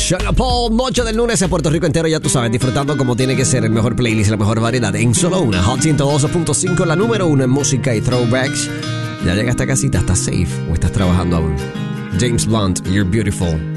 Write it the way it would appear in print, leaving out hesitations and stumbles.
Sean Paul, noche del lunes en Puerto Rico entero, ya tú sabes, disfrutando como tiene que ser el mejor playlist, la mejor variedad en solo una. Hot 102.5, la número uno en música y throwbacks. Ya llegaste a casita, ¿estás safe o estás trabajando aún? James Blunt, You're Beautiful.